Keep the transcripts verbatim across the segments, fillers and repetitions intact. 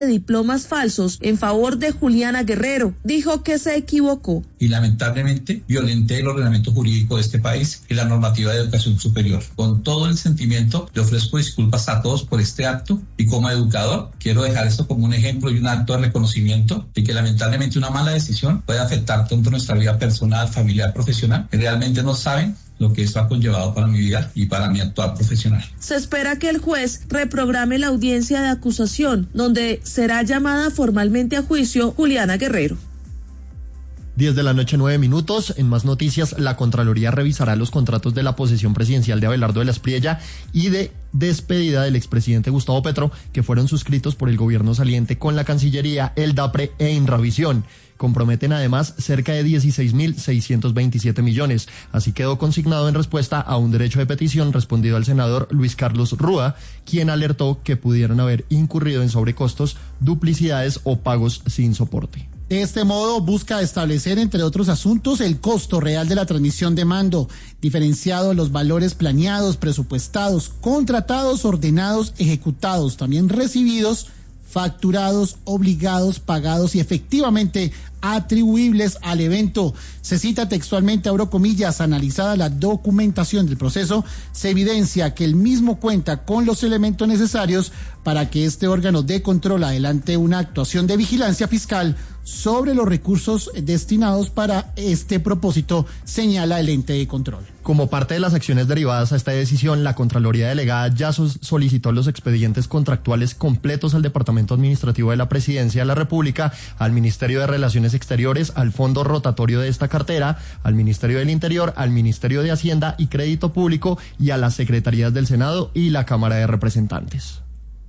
de diplomas falsos en favor de Juliana Guerrero. Dijo que se equivocó. Y lamentablemente violenté el ordenamiento jurídico de este país y la normativa de educación superior. Con todo el sentimiento, le ofrezco disculpas a todos por este acto y como educador quiero dejar esto como un ejemplo y un acto de reconocimiento de que lamentablemente una mala decisión puede afectar tanto nuestra vida personal, familiar, profesional, que realmente no saben lo que esto ha conllevado para mi vida y para mi actuar profesional. Se espera que el juez reprograme la audiencia de acusación, donde será llamada formalmente a juicio Juliana Guerrero. diez de la noche, nueve minutos. En más noticias, la Contraloría revisará los contratos de la posesión presidencial de Abelardo de la Espriella y de despedida del expresidente Gustavo Petro, que fueron suscritos por el gobierno saliente con la Cancillería, el DAPRE e Inravisión. Comprometen además cerca de dieciséis mil seiscientos veintisiete millones. Así quedó consignado en respuesta a un derecho de petición respondido al senador Luis Carlos Rúa, quien alertó que pudieron haber incurrido en sobrecostos, duplicidades o pagos sin soporte. De este modo, busca establecer, entre otros asuntos, el costo real de la transmisión de mando, diferenciado los valores planeados, presupuestados, contratados, ordenados, ejecutados, también recibidos, facturados, obligados, pagados y efectivamente atribuibles al evento. Se cita textualmente, abro comillas, analizada la documentación del proceso, se evidencia que el mismo cuenta con los elementos necesarios para que este órgano de control adelante una actuación de vigilancia fiscal sobre los recursos destinados para este propósito, señala el ente de control. Como parte de las acciones derivadas a esta decisión, la Contraloría Delegada ya solicitó los expedientes contractuales completos al Departamento Administrativo de la Presidencia de la República, al Ministerio de Relaciones Exteriores, al Fondo Rotatorio de esta cartera, al Ministerio del Interior, al Ministerio de Hacienda y Crédito Público y a las Secretarías del Senado y la Cámara de Representantes.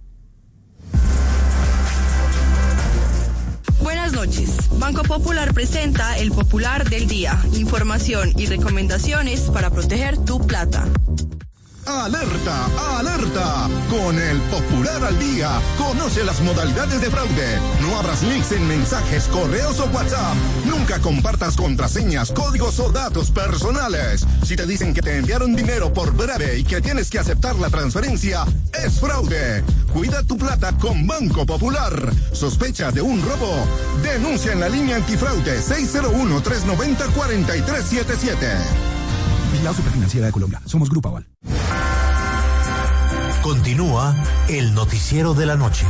Buenas noches. Banco Popular presenta el Popular del Día. Información y recomendaciones para proteger tu plata. ¡Alerta! ¡Alerta! Con el Popular al Día, conoce las modalidades de fraude. No abras links en mensajes, correos o WhatsApp. Nunca compartas contraseñas, códigos o datos personales. Si te dicen que te enviaron dinero por breve y que tienes que aceptar la transferencia, es fraude. Cuida tu plata con Banco Popular. ¿Sospechas de un robo? Denuncia en la línea antifraude seis cero uno, tres nueve cero, cuatro tres siete siete. Vigilado Superfinanciera de Colombia. Somos Grupo Aval. Continúa el noticiero de la noche.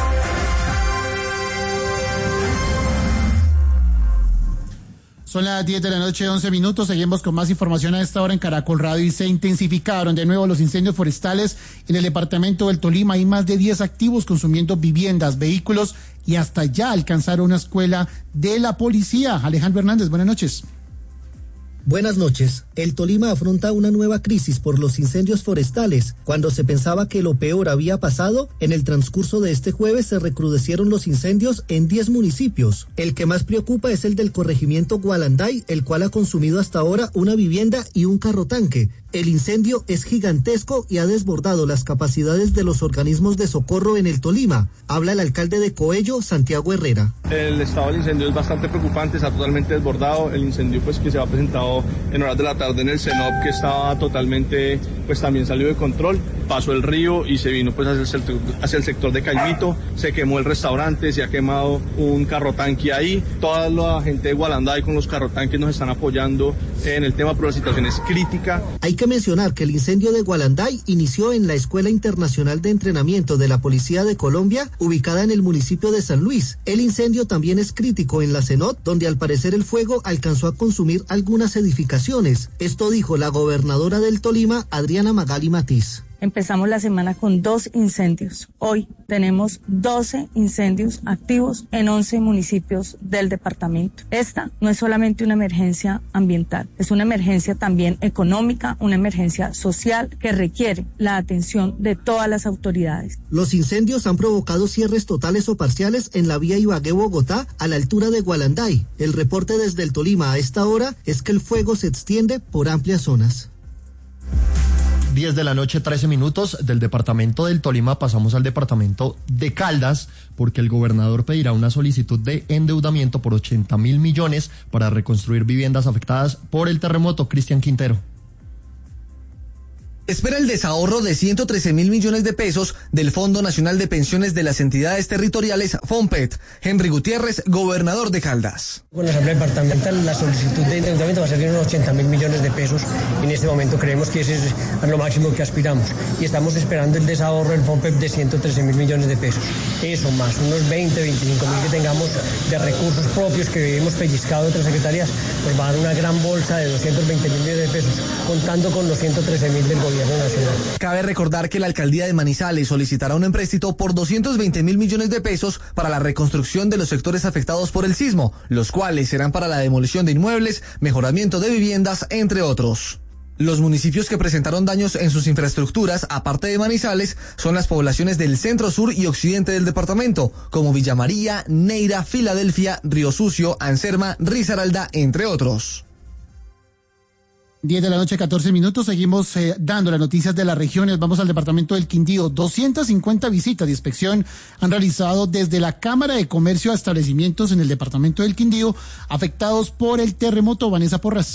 Son las diez de la noche, once minutos. Seguimos con más información a esta hora en Caracol Radio y se intensificaron de nuevo los incendios forestales en el departamento del Tolima. Hay más de diez activos consumiendo viviendas, vehículos y hasta ya alcanzaron una escuela de la policía. Alejandro Hernández, buenas noches. Buenas noches. El Tolima afronta una nueva crisis por los incendios forestales. Cuando se pensaba que lo peor había pasado, en el transcurso de este jueves se recrudecieron los incendios en diez municipios. El que más preocupa es el del corregimiento Gualanday, el cual ha consumido hasta ahora una vivienda y un carro tanque. El incendio es gigantesco y ha desbordado las capacidades de los organismos de socorro en el Tolima. Habla el alcalde de Coello, Santiago Herrera. El estado del incendio es bastante preocupante, está totalmente desbordado. El incendio pues que se ha presentado en horas de la tarde en el CENOP, que estaba totalmente, pues también salió de control. Pasó el río y se vino pues hacia el sector, hacia el sector de Caimito. Se quemó el restaurante, se ha quemado un carro tanque ahí. Toda la gente de Gualanday con los carro tanques nos están apoyando en el tema, pero la situación es crítica. Hay que mencionar que el incendio de Gualanday inició en la Escuela Internacional de Entrenamiento de la Policía de Colombia, ubicada en el municipio de San Luis. El incendio también es crítico en la CENOT, donde al parecer el fuego alcanzó a consumir algunas edificaciones. Esto dijo la gobernadora del Tolima, Adriana Magali Matiz. Empezamos la semana con dos incendios. Hoy tenemos doce incendios activos en once municipios del departamento. Esta no es solamente una emergencia ambiental, es una emergencia también económica, una emergencia social que requiere la atención de todas las autoridades. Los incendios han provocado cierres totales o parciales en la vía Ibagué-Bogotá a la altura de Gualanday. El reporte desde el Tolima a esta hora es que el fuego se extiende por amplias zonas. diez de la noche, trece minutos. Del departamento del Tolima pasamos al departamento de Caldas, porque el gobernador pedirá una solicitud de endeudamiento por ochenta mil millones para reconstruir viviendas afectadas por el terremoto. Cristian Quintero. espera el desahorro de ciento trece mil millones de pesos del Fondo Nacional de Pensiones de las Entidades Territoriales, FONPET. Henry Gutiérrez, gobernador de Caldas. Con la Asamblea Departamental, la solicitud de endeudamiento va a ser de unos ochenta mil millones de pesos. En este momento creemos que ese es lo máximo que aspiramos. Y estamos esperando el desahorro del FONPET de ciento trece mil millones de pesos. Eso más unos veinte, veinticinco mil que tengamos de recursos propios que hemos pellizcado de otras secretarías, pues va a dar una gran bolsa de doscientos veinte mil millones de pesos, contando con los ciento trece mil del gobierno nacional. Cabe recordar que la alcaldía de Manizales solicitará un empréstito por doscientos veinte mil millones de pesos para la reconstrucción de los sectores afectados por el sismo, los cuales serán para la demolición de inmuebles, mejoramiento de viviendas, entre otros. Los municipios que presentaron daños en sus infraestructuras, aparte de Manizales, son las poblaciones del centro, sur y occidente del departamento, como Villa María, Neira, Filadelfia, Río Sucio, Anserma, Risaralda, entre otros. diez de la noche, catorce minutos, seguimos eh, dando las noticias de las regiones. Vamos al departamento del Quindío. doscientas cincuenta visitas de inspección han realizado desde la Cámara de Comercio a establecimientos en el departamento del Quindío afectados por el terremoto. Vanessa Porras.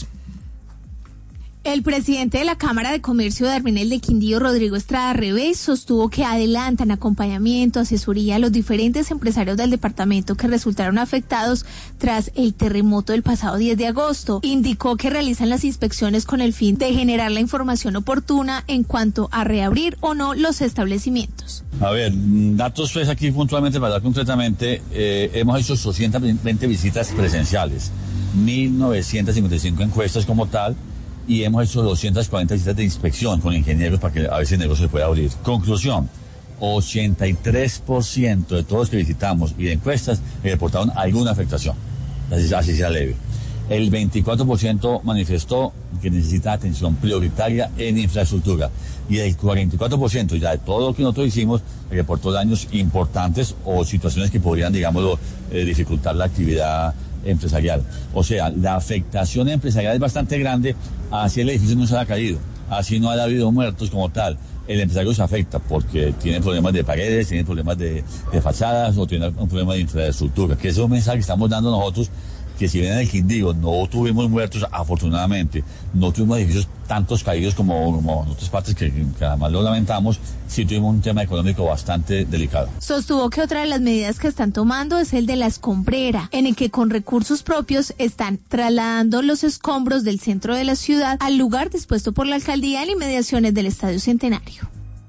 El presidente de la Cámara de Comercio de Armenel de Quindío, Rodrigo Estrada Revés, sostuvo que adelantan acompañamiento, asesoría a los diferentes empresarios del departamento que resultaron afectados tras el terremoto del pasado diez de agosto. Indicó que realizan las inspecciones con el fin de generar la información oportuna en cuanto a reabrir o no los establecimientos. A ver, datos pues aquí puntualmente, para dar concretamente, eh, hemos hecho doscientas veinte visitas presenciales, mil novecientas cincuenta y cinco encuestas como tal, y hemos hecho doscientas cuarenta visitas de inspección con ingenieros para que a veces el negocio se pueda abrir. Conclusión, ochenta y tres por ciento de todos los que visitamos y de encuestas reportaron alguna afectación, así, así sea leve. El veinticuatro por ciento manifestó que necesita atención prioritaria en infraestructura y el cuarenta y cuatro por ciento ya de todo lo que nosotros hicimos reportó daños importantes o situaciones que podrían, digámoslo, eh, dificultar la actividad empresarial. O sea, la afectación empresarial es bastante grande, así el edificio no se ha caído, así no ha habido muertos como tal. El empresario se afecta porque tiene problemas de paredes, tiene problemas de, de fachadas o tiene un problema de infraestructura, que ese es un mensaje que estamos dando nosotros, que si bien en el Quindío no tuvimos muertos, afortunadamente, no tuvimos edificios tantos caídos como, como en otras partes que, que además lo lamentamos, sí tuvimos un tema económico bastante delicado. Sostuvo que otra de las medidas que están tomando es el de la escombrera, en el que con recursos propios están trasladando los escombros del centro de la ciudad al lugar dispuesto por la alcaldía en inmediaciones del Estadio Centenario.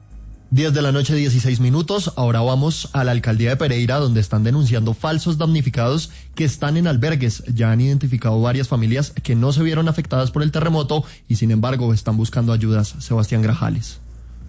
diez de la noche, dieciséis minutos. Ahora vamos a la alcaldía de Pereira, donde están denunciando falsos damnificados que están en albergues. Ya han identificado varias familias que no se vieron afectadas por el terremoto y sin embargo están buscando ayudas. Sebastián Grajales.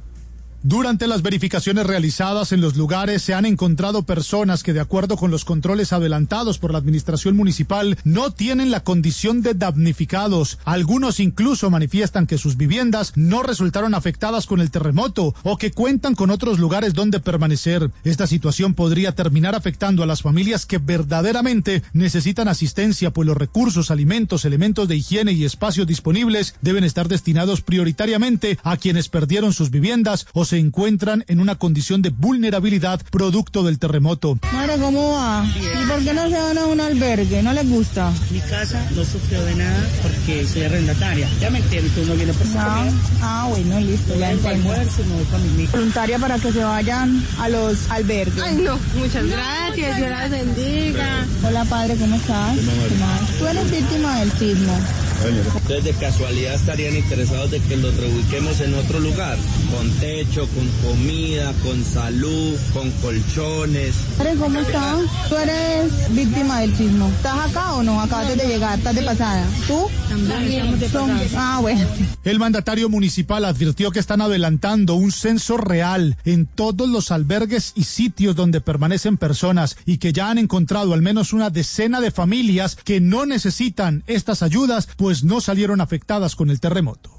Durante las verificaciones realizadas en los lugares se han encontrado personas que, de acuerdo con los controles adelantados por la administración municipal, no tienen la condición de damnificados. Algunos incluso manifiestan que sus viviendas no resultaron afectadas con el terremoto o que cuentan con otros lugares donde permanecer. Esta situación podría terminar afectando a las familias que verdaderamente necesitan asistencia, pues los recursos, alimentos, elementos de higiene y espacios disponibles deben estar destinados prioritariamente a quienes perdieron sus viviendas o se encuentran en una condición de vulnerabilidad producto del terremoto. Madre, ¿cómo va? ¿Y por qué no se van a un albergue? ¿No les gusta? Mi casa no sufrió de nada porque soy arrendataria. Ya me entiendo, tú no vienes por no. Ah, bueno, listo, ya entiendo. Voluntaria para que se vayan a los albergues. Ay, no, muchas gracias, Dios las bendiga. Hola, padre, ¿cómo estás? Tú eres víctima del sismo. ¿Ustedes de casualidad estarían interesados de que los reubiquemos en otro lugar? Con techo, con comida, con salud, con colchones. ¿Cómo estás? Tú eres víctima del sismo. ¿Estás acá o no? Acabas de llegar, estás de pasada. ¿Tú? También. Ah, bueno. El mandatario municipal advirtió que están adelantando un censo real en todos los albergues y sitios donde permanecen personas y que ya han encontrado al menos una decena de familias que no necesitan estas ayudas, pues no salieron afectadas con el terremoto.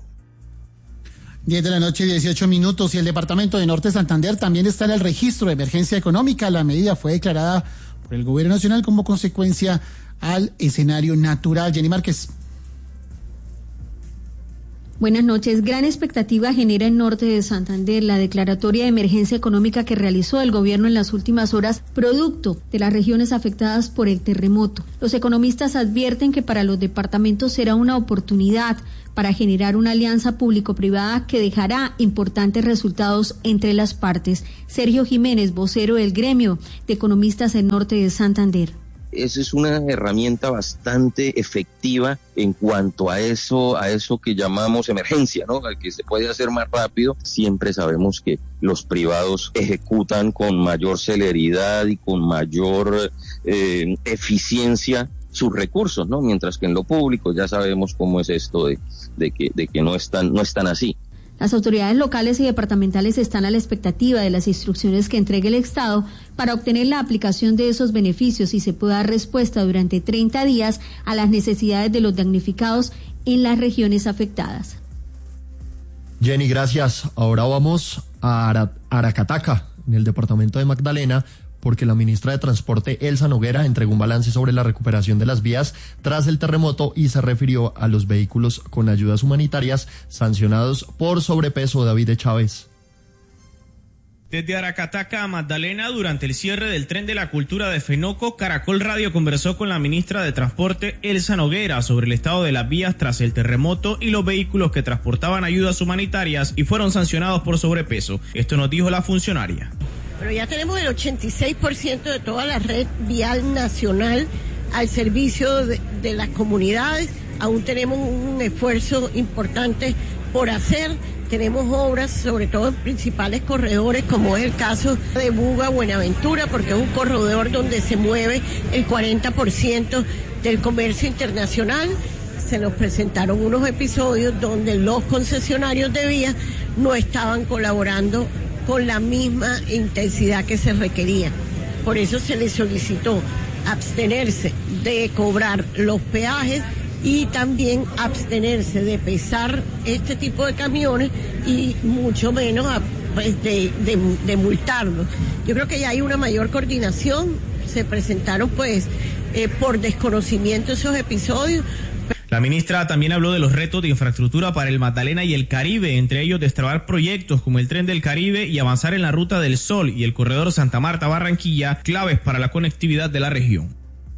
diez de la noche, dieciocho minutos, y el departamento de Norte Santander también está en el registro de emergencia económica. La medida fue declarada por el gobierno nacional como consecuencia al escenario natural. Jenny Márquez. Buenas noches. Gran expectativa genera en Norte de Santander la declaratoria de emergencia económica que realizó el gobierno en las últimas horas, producto de las regiones afectadas por el terremoto. Los economistas advierten que para los departamentos será una oportunidad para generar una alianza público-privada que dejará importantes resultados entre las partes. Sergio Jiménez, vocero del gremio de economistas en Norte de Santander. Esa es una herramienta bastante efectiva en cuanto a eso, a eso que llamamos emergencia, ¿no? Al que se puede hacer más rápido. Siempre sabemos que los privados ejecutan con mayor celeridad y con mayor eh, eficiencia sus recursos, ¿no? Mientras que en lo público ya sabemos cómo es esto de, de que, de que no están, no están así. Las autoridades locales y departamentales están a la expectativa de las instrucciones que entregue el Estado para obtener la aplicación de esos beneficios y se pueda dar respuesta durante treinta días a las necesidades de los damnificados en las regiones afectadas. Jenny, gracias. Ahora vamos a Ara- Aracataca, en el departamento de Magdalena, porque la ministra de Transporte, Elsa Noguera, entregó un balance sobre la recuperación de las vías tras el terremoto y se refirió a los vehículos con ayudas humanitarias sancionados por sobrepeso. David Chávez. Desde Aracataca a Magdalena, durante el cierre del tren de la cultura de Fenoco, Caracol Radio conversó con la ministra de Transporte, Elsa Noguera, sobre el estado de las vías tras el terremoto y los vehículos que transportaban ayudas humanitarias y fueron sancionados por sobrepeso. Esto nos dijo la funcionaria. Pero ya tenemos el ochenta y seis por ciento de toda la red vial nacional al servicio de, de las comunidades. Aún tenemos un esfuerzo importante por hacer. Tenemos obras, sobre todo en principales corredores, como es el caso de Buga-Buenaventura, porque es un corredor donde se mueve el cuarenta por ciento del comercio internacional. Se nos presentaron unos episodios donde los concesionarios de vías no estaban colaborando con la misma intensidad que se requería. Por eso se le solicitó abstenerse de cobrar los peajes y también abstenerse de pesar este tipo de camiones y mucho menos pues, de, de, de multarlos. Yo creo que ya hay una mayor coordinación, se presentaron pues eh, por desconocimiento esos episodios. La ministra también habló de los retos de infraestructura para el Magdalena y el Caribe, entre ellos destrabar proyectos como el Tren del Caribe y avanzar en la Ruta del Sol y el corredor Santa Marta-Barranquilla, claves para la conectividad de la región.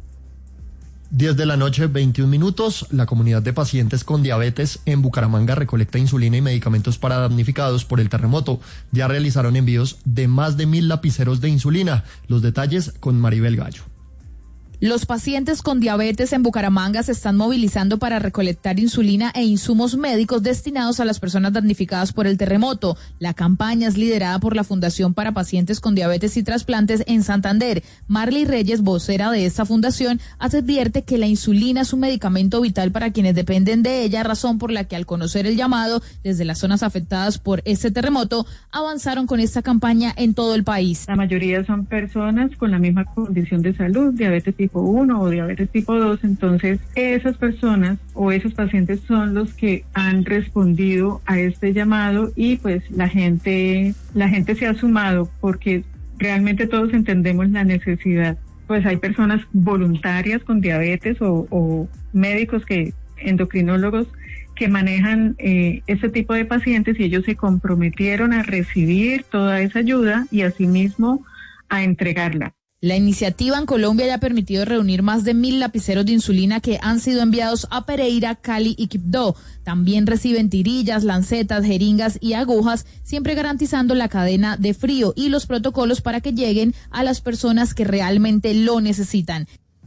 diez de la noche, veintiún minutos. La comunidad de pacientes con diabetes en Bucaramanga recolecta insulina y medicamentos para damnificados por el terremoto. Ya realizaron envíos de más de mil lapiceros de insulina. Los detalles con Maribel Gallo. Los pacientes con diabetes en Bucaramanga se están movilizando para recolectar insulina e insumos médicos destinados a las personas damnificadas por el terremoto. La campaña es liderada por la Fundación para Pacientes con Diabetes y Trasplantes en Santander. Marley Reyes, vocera de esta fundación, advierte que la insulina es un medicamento vital para quienes dependen de ella, razón por la que al conocer el llamado desde las zonas afectadas por este terremoto, avanzaron con esta campaña en todo el país. La mayoría son personas con la misma condición de salud, diabetes tipo uno o diabetes tipo dos, entonces esas personas o esos pacientes son los que han respondido a este llamado y pues la gente, la gente se ha sumado porque realmente todos entendemos la necesidad. Pues hay personas voluntarias con diabetes o, o médicos que, endocrinólogos que manejan eh, este tipo de pacientes y ellos se comprometieron a recibir toda esa ayuda y asimismo a entregarla. La iniciativa en Colombia ya ha permitido reunir más de mil lapiceros de insulina que han sido enviados a Pereira, Cali y Quibdó. También reciben tirillas, lancetas, jeringas y agujas, siempre garantizando la cadena de frío y los protocolos para que lleguen a las personas que realmente lo necesitan.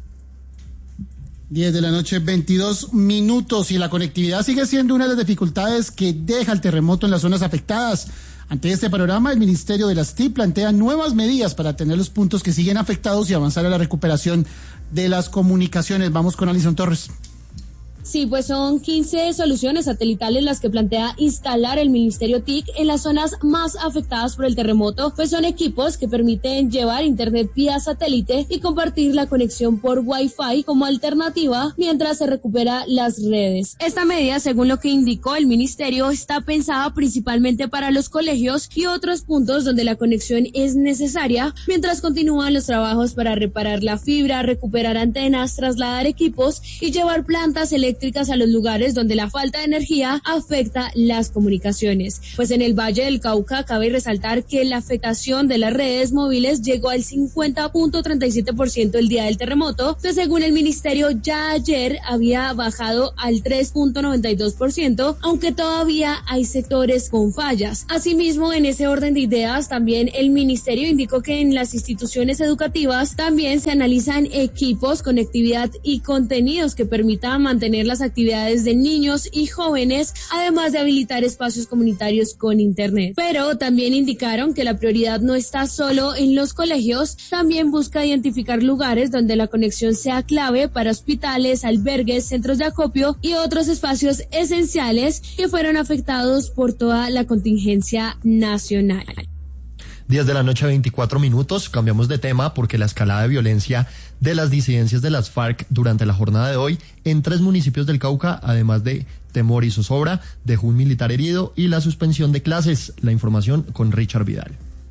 diez de la noche, veintidós minutos, y la conectividad sigue siendo una de las dificultades que deja el terremoto en las zonas afectadas. Ante este panorama, el Ministerio de las T I C plantea nuevas medidas para atender los puntos que siguen afectados y avanzar a la recuperación de las comunicaciones. Vamos con Alison Torres. Sí, pues son quince soluciones satelitales las que plantea instalar el Ministerio T I C en las zonas más afectadas por el terremoto, pues son equipos que permiten llevar internet vía satélite y compartir la conexión por Wi-Fi como alternativa mientras se recupera las redes. Esta medida, según lo que indicó el Ministerio, está pensada principalmente para los colegios y otros puntos donde la conexión es necesaria, mientras continúan los trabajos para reparar la fibra, recuperar antenas, trasladar equipos y llevar plantas eléctricas eléctricas a los lugares donde la falta de energía afecta las comunicaciones. Pues en el Valle del Cauca cabe resaltar que la afectación de las redes móviles llegó al cincuenta punto treinta y siete por ciento el día del terremoto, que según el ministerio ya ayer había bajado al tres punto noventa y dos por ciento, aunque todavía hay sectores con fallas. Asimismo, en ese orden de ideas, también el ministerio indicó que en las instituciones educativas también se analizan equipos, conectividad y contenidos que permitan mantener las actividades de niños y jóvenes, además de habilitar espacios comunitarios con internet. Pero también indicaron que la prioridad no está solo en los colegios, también busca identificar lugares donde la conexión sea clave para hospitales, albergues, centros de acopio y otros espacios esenciales que fueron afectados por toda la contingencia nacional. diez de la noche, veinticuatro minutos, cambiamos de tema porque la escalada de violencia de las disidencias de las FARC durante la jornada de hoy en tres municipios del Cauca, además de temor y zozobra, dejó un militar herido y la suspensión de clases. La información con Richard Vidal.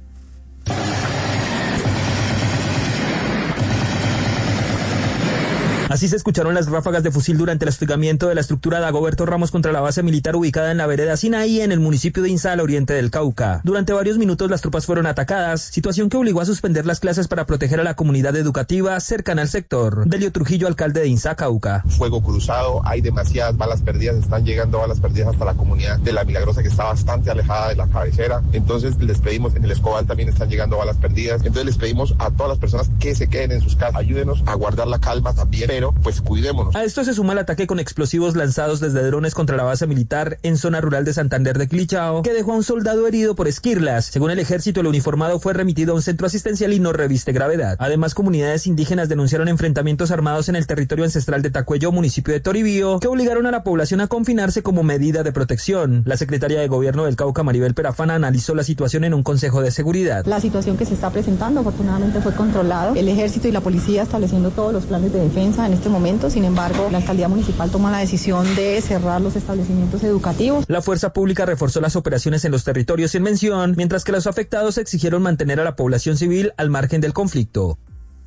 Así se escucharon las ráfagas de fusil durante el hostigamiento de la estructura Dagoberto Ramos contra la base militar ubicada en la vereda Sinaí, en el municipio de Insa, al oriente del Cauca. Durante varios minutos las tropas fueron atacadas, situación que obligó a suspender las clases para proteger a la comunidad educativa cercana al sector. Delio Trujillo, alcalde de Insa, Cauca. Fuego cruzado, hay demasiadas balas perdidas, están llegando balas perdidas hasta la comunidad de La Milagrosa, que está bastante alejada de la cabecera. Entonces les pedimos, en el Escobal también están llegando balas perdidas. Entonces les pedimos a todas las personas que se queden en sus casas, ayúdenos a guardar la calma también, pero pues cuidémonos. A esto se suma el ataque con explosivos lanzados desde drones contra la base militar en zona rural de Santander de Clichao, que dejó a un soldado herido por esquirlas. Según el ejército, el uniformado fue remitido a un centro asistencial y no reviste gravedad. Además, comunidades indígenas denunciaron enfrentamientos armados en el territorio ancestral de Tacuello, municipio de Toribío, que obligaron a la población a confinarse como medida de protección. La secretaria de Gobierno del Cauca, Maribel Perafana, analizó la situación en un consejo de seguridad. La situación que se está presentando afortunadamente fue controlado. El ejército y la policía estableciendo todos los planes de defensa en este momento. Sin embargo, la alcaldía municipal toma la decisión de cerrar los establecimientos educativos. La fuerza pública reforzó las operaciones en los territorios sin mención, mientras que los afectados exigieron mantener a la población civil al margen del conflicto.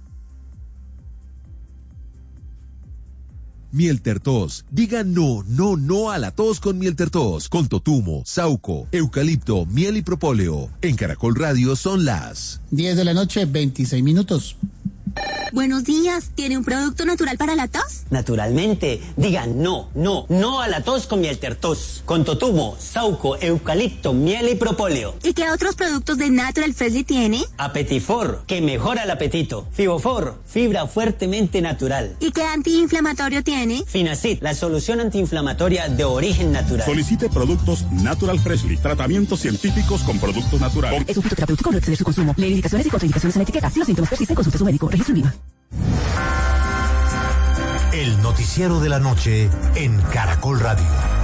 Mieltertos. Diga no, no, no a la tos con Mieltertos. Con totumo, sauco, eucalipto, miel y propóleo. En Caracol Radio son las diez de la noche, veintiséis minutos. Buenos días, ¿tiene un producto natural para la tos? Naturalmente, digan no, no, no a la tos con Mieltertos, con totumo, sauco, eucalipto, miel y propóleo. ¿Y qué otros productos de Natural Freshly tiene? Apetifor, que mejora el apetito. Fibofor, fibra fuertemente natural. ¿Y qué antiinflamatorio tiene? Finacid, la solución antiinflamatoria de origen natural. Solicite productos Natural Freshly, tratamientos científicos con productos naturales. Es un fitoterapéutico, no exceder su consumo. Lee indicaciones y contraindicaciones en la etiqueta. Si los síntomas persisten, consulte a su médico. Registro en viva. El noticiero de la noche en Caracol Radio.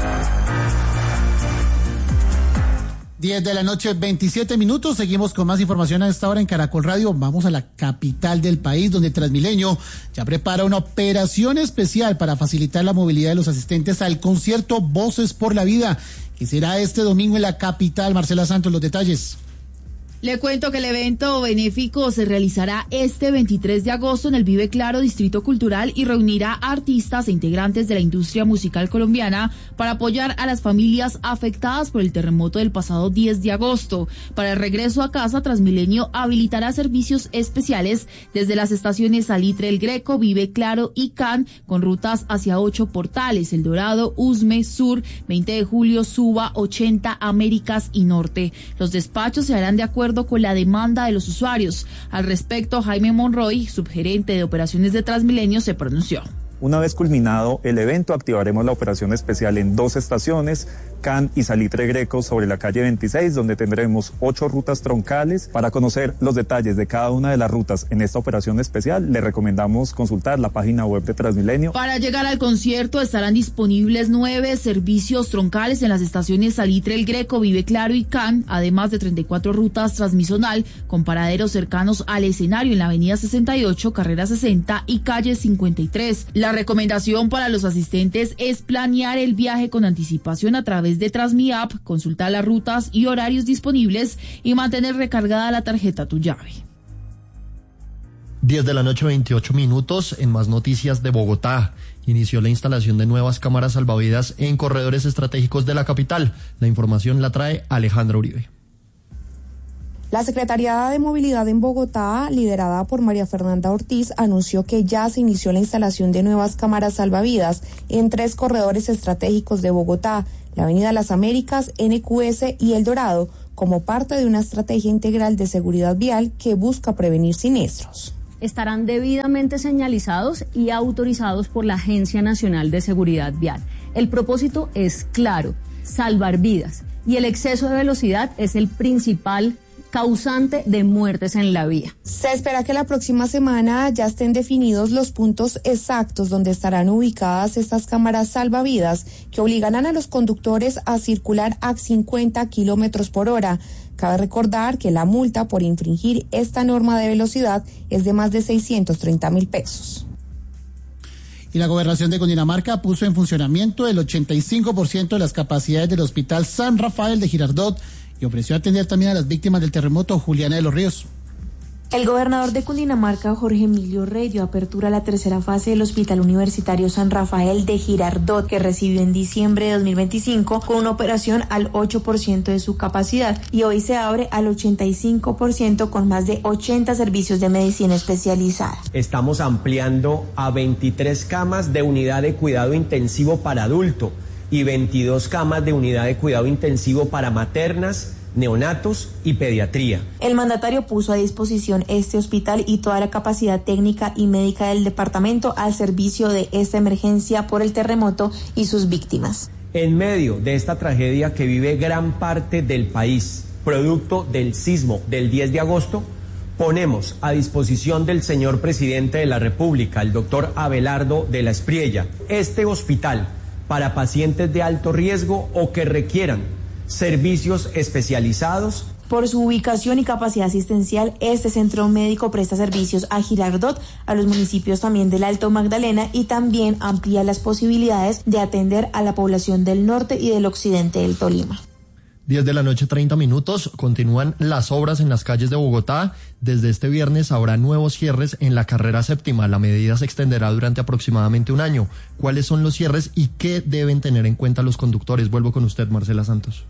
diez de la noche, veintisiete minutos. Seguimos con más información a esta hora en Caracol Radio. Vamos a la capital del país, donde Transmilenio ya prepara una operación especial para facilitar la movilidad de los asistentes al concierto Voces por la Vida, que será este domingo en la capital. Marcela Santos, los detalles. Le cuento que el evento benéfico se realizará este veintitrés de agosto en el Vive Claro Distrito Cultural y reunirá a artistas e integrantes de la industria musical colombiana para apoyar a las familias afectadas por el terremoto del pasado diez de agosto. Para el regreso a casa, Transmilenio habilitará servicios especiales desde las estaciones Salitre El Greco, Vive Claro y Can, con rutas hacia ocho portales: El Dorado, Usme, Sur, veinte de julio, Suba, ochenta, Américas y Norte. Los despachos se harán de acuerdo con la demanda de los usuarios. Al respecto, Jaime Monroy, subgerente de operaciones de Transmilenio, se pronunció. Una vez culminado el evento, activaremos la operación especial en dos estaciones, Can y Salitre Greco, sobre la calle veintiséis, donde tendremos ocho rutas troncales. Para conocer los detalles de cada una de las rutas en esta operación especial, le recomendamos consultar la página web de Transmilenio. Para llegar al concierto estarán disponibles nueve servicios troncales en las estaciones Salitre El Greco, Vive Claro y Can, además de treinta y cuatro rutas transmisonal con paraderos cercanos al escenario en la avenida sesenta y ocho, carrera sesenta y calle cincuenta y tres. La recomendación para los asistentes es planear el viaje con anticipación a través de TransmiApp, consultar las rutas y horarios disponibles y mantener recargada la tarjeta Tu Llave. diez de la noche, veintiocho minutos. En más noticias de Bogotá, inició la instalación de nuevas cámaras salvavidas en corredores estratégicos de la capital. La información la trae Alejandra Uribe. La Secretaría de Movilidad en Bogotá, liderada por María Fernanda Ortiz, anunció que ya se inició la instalación de nuevas cámaras salvavidas en tres corredores estratégicos de Bogotá, la Avenida Las Américas, N Q S y El Dorado, como parte de una estrategia integral de seguridad vial que busca prevenir siniestros. Estarán debidamente señalizados y autorizados por la Agencia Nacional de Seguridad Vial. El propósito es claro, salvar vidas, y el exceso de velocidad es el principal causante de muertes en la vía. Se espera que la próxima semana ya estén definidos los puntos exactos donde estarán ubicadas estas cámaras salvavidas que obligarán a los conductores a circular a cincuenta kilómetros por hora. Cabe recordar que la multa por infringir esta norma de velocidad es de más de seiscientos treinta mil pesos. Y la Gobernación de Cundinamarca puso en funcionamiento el ochenta y cinco por ciento de las capacidades del Hospital San Rafael de Girardot y ofreció atender también a las víctimas del terremoto. Juliana de los Ríos. El gobernador de Cundinamarca, Jorge Emilio Rey, dio apertura a la tercera fase del Hospital Universitario San Rafael de Girardot, que recibió en diciembre de dos mil veinticinco con una operación al ocho por ciento de su capacidad y hoy se abre al ochenta y cinco por ciento con más de ochenta servicios de medicina especializada. Estamos ampliando a veintitrés camas de unidad de cuidado intensivo para adulto y veintidós camas de unidad de cuidado intensivo para maternas, neonatos y pediatría. El mandatario puso a disposición este hospital y toda la capacidad técnica y médica del departamento al servicio de esta emergencia por el terremoto y sus víctimas. En medio de esta tragedia que vive gran parte del país, producto del sismo del diez de agosto, ponemos a disposición del señor presidente de la República, el doctor Abelardo de la Espriella, este hospital para pacientes de alto riesgo o que requieran servicios especializados. Por su ubicación y capacidad asistencial, este centro médico presta servicios a Girardot, a los municipios también del Alto Magdalena y también amplía las posibilidades de atender a la población del norte y del occidente del Tolima. diez de la noche, treinta minutos. Continúan las obras en las calles de Bogotá. Desde este viernes habrá nuevos cierres en la carrera séptima. La medida se extenderá durante aproximadamente un año. ¿Cuáles son los cierres y qué deben tener en cuenta los conductores? Vuelvo con usted, Marcela Santos.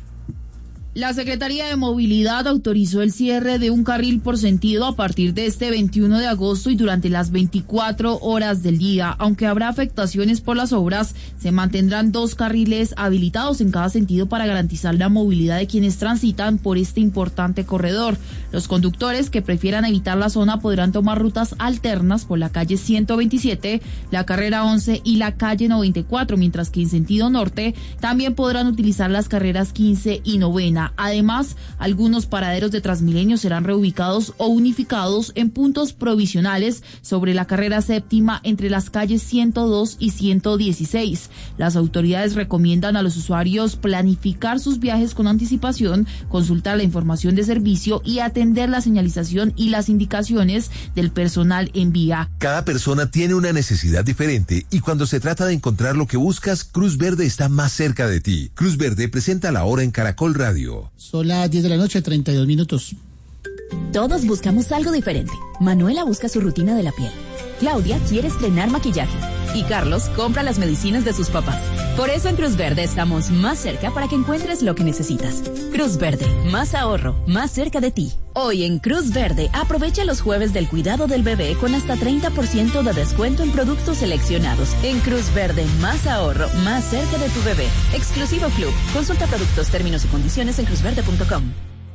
La Secretaría de Movilidad autorizó el cierre de un carril por sentido a partir de este veintiuno de agosto y durante las veinticuatro horas del día. Aunque habrá afectaciones por las obras, se mantendrán dos carriles habilitados en cada sentido para garantizar la movilidad de quienes transitan por este importante corredor. Los conductores que prefieran evitar la zona podrán tomar rutas alternas por la calle ciento veintisiete, la carrera once y la calle noventa y cuatro, mientras que en sentido norte también podrán utilizar las carreras quince y novena. Además, algunos paraderos de Transmilenio serán reubicados o unificados en puntos provisionales sobre la carrera séptima entre las calles ciento dos y ciento dieciséis. Las autoridades recomiendan a los usuarios planificar sus viajes con anticipación, consultar la información de servicio y atender la señalización y las indicaciones del personal en vía. Cada persona tiene una necesidad diferente y cuando se trata de encontrar lo que buscas, Cruz Verde está más cerca de ti. Cruz Verde presenta la hora en Caracol Radio. Son las diez de la noche, treinta y dos minutos. Todos buscamos algo diferente. Manuela busca su rutina de la piel. Claudia quiere estrenar maquillaje. Y Carlos compra las medicinas de sus papás. Por eso en Cruz Verde estamos más cerca para que encuentres lo que necesitas. Cruz Verde, más ahorro, más cerca de ti. Hoy en Cruz Verde, aprovecha los jueves del cuidado del bebé con hasta treinta por ciento de descuento en productos seleccionados. En Cruz Verde, más ahorro, más cerca de tu bebé. Exclusivo Club. Consulta productos, términos y condiciones en cruz verde punto com.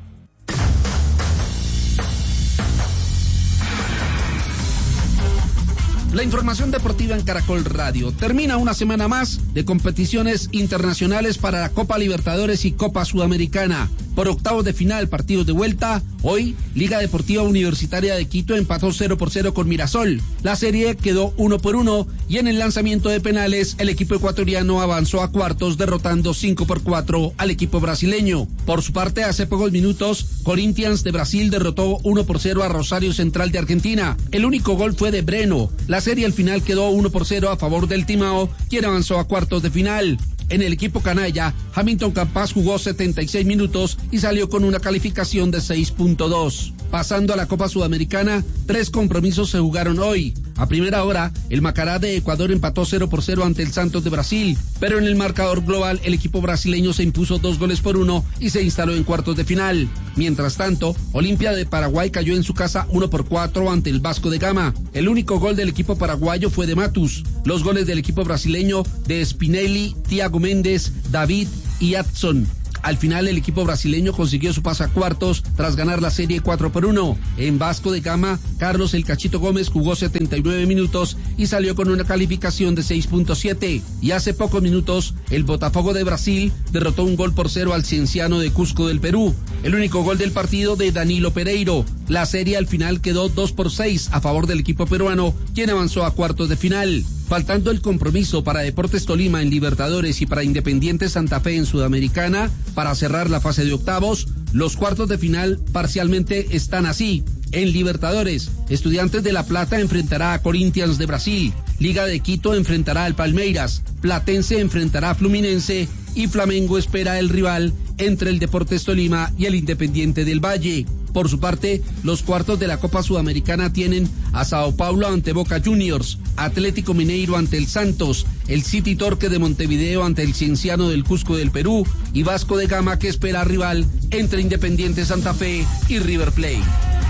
La información deportiva en Caracol Radio. Termina una semana más de competiciones internacionales para la Copa Libertadores y Copa Sudamericana. Por octavos de final, partidos de vuelta. Hoy, Liga Deportiva Universitaria de Quito empató cero por cero con Mirasol. La serie quedó uno por uno y en el lanzamiento de penales, el equipo ecuatoriano avanzó a cuartos derrotando cinco por cuatro al equipo brasileño. Por su parte, hace pocos minutos, Corinthians de Brasil derrotó uno por cero a Rosario Central de Argentina. El único gol fue de Breno. La serie al final quedó uno por cero a favor del Timao, quien avanzó a cuartos de final. En el equipo canalla, Hamilton Campas jugó setenta y seis minutos y salió con una calificación de seis punto dos. Pasando a la Copa Sudamericana, tres compromisos se jugaron hoy. A primera hora, el Macará de Ecuador empató cero por cero ante el Santos de Brasil, pero en el marcador global el equipo brasileño se impuso dos goles por uno y se instaló en cuartos de final. Mientras tanto, Olimpia de Paraguay cayó en su casa uno por cuatro ante el Vasco de Gama. El único gol del equipo paraguayo fue de Matus. Los goles del equipo brasileño de Spinelli, Thiago Méndez, David y Adson. Al final el equipo brasileño consiguió su pase a cuartos tras ganar la serie cuatro por uno. En Vasco de Gama, Carlos El Cachito Gómez jugó setenta y nueve minutos y salió con una calificación de seis punto siete. Y hace pocos minutos, el Botafogo de Brasil derrotó un gol por cero al Cienciano de Cusco del Perú. El único gol del partido de Danilo Pereiro. La serie al final quedó dos por seis a favor del equipo peruano, quien avanzó a cuartos de final. Faltando el compromiso para Deportes Tolima en Libertadores y para Independiente Santa Fe en Sudamericana, para cerrar la fase de octavos, los cuartos de final parcialmente están así. En Libertadores, Estudiantes de La Plata enfrentará a Corinthians de Brasil, Liga de Quito enfrentará al Palmeiras, Platense enfrentará a Fluminense y Flamengo espera el rival entre el Deportes Tolima y el Independiente del Valle. Por su parte, los cuartos de la Copa Sudamericana tienen a Sao Paulo ante Boca Juniors, Atlético Mineiro ante el Santos, el City Torque de Montevideo ante el Cienciano del Cusco del Perú y Vasco de Gama que espera rival entre Independiente Santa Fe y River Plate.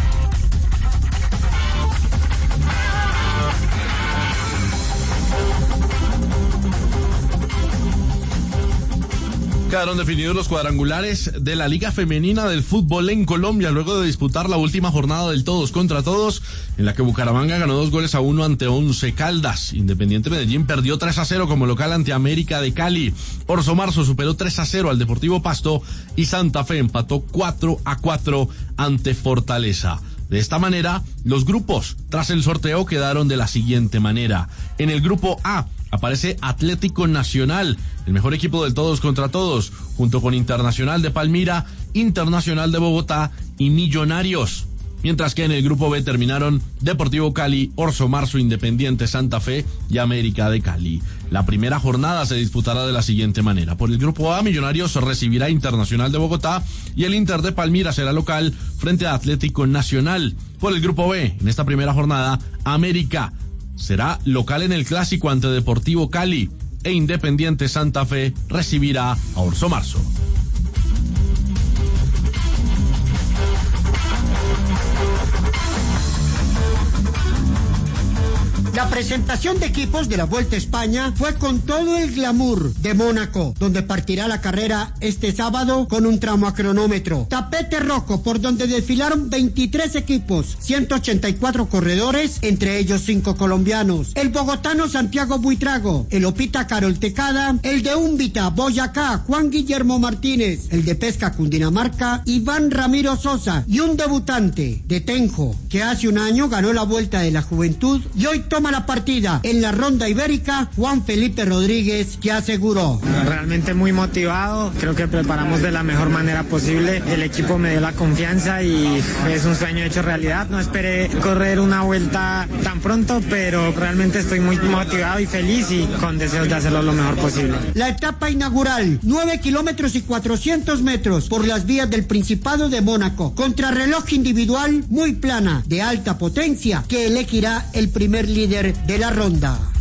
Quedaron definidos los cuadrangulares de la Liga Femenina del Fútbol en Colombia luego de disputar la última jornada del todos contra todos, en la que Bucaramanga ganó dos goles a uno ante Once Caldas. Independiente Medellín perdió tres a cero como local ante América de Cali. Orso Marzo superó tres a cero al Deportivo Pasto y Santa Fe empató cuatro a cuatro ante Fortaleza. De esta manera, los grupos tras el sorteo quedaron de la siguiente manera. En el grupo A aparece Atlético Nacional, el mejor equipo del todos contra todos, junto con Internacional de Palmira, Internacional de Bogotá y Millonarios. Mientras que en el grupo B terminaron Deportivo Cali, Orso Marzo, Independiente Santa Fe y América de Cali. La primera jornada se disputará de la siguiente manera. Por el grupo A, Millonarios recibirá Internacional de Bogotá y el Inter de Palmira será local frente a Atlético Nacional. Por el grupo B, en esta primera jornada, América será local en el clásico ante Deportivo Cali e Independiente Santa Fe recibirá a Orso Marzo. La presentación de equipos de la Vuelta a España fue con todo el glamour de Mónaco, donde partirá la carrera este sábado con un tramo a cronómetro. Tapete rojo, por donde desfilaron veintitrés equipos, ciento ochenta y cuatro corredores, entre ellos cinco colombianos. El bogotano Santiago Buitrago, el Opita Carol Tecada, el de Úmbita, Boyacá, Juan Guillermo Martínez, el de Pesca Cundinamarca, Iván Ramiro Sosa, y un debutante de Tenjo, que hace un año ganó la Vuelta de la Juventud y hoy toma la partida en la ronda ibérica, Juan Felipe Rodríguez, que aseguró: realmente muy motivado, creo que preparamos de la mejor manera posible, el equipo me dio la confianza y es un sueño hecho realidad. No esperé correr una vuelta tan pronto, pero realmente estoy muy motivado y feliz y con deseos de hacerlo lo mejor posible. La etapa inaugural, nueve kilómetros y cuatrocientos metros por las vías del Principado de Mónaco, contrarreloj individual muy plana, de alta potencia, que elegirá el primer líder de la ronda.